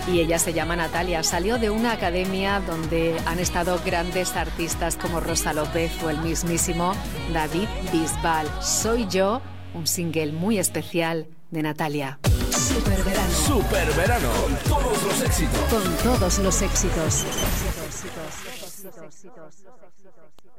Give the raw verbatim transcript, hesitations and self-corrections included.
y ella se llama Natalia. Salió de una academia donde han estado grandes artistas como Rosa López o el mismísimo David Bisbal. Soy yo, un single muy especial de Natalia. Superverano. Superverano. Con todos los éxitos. Con todos los éxitos.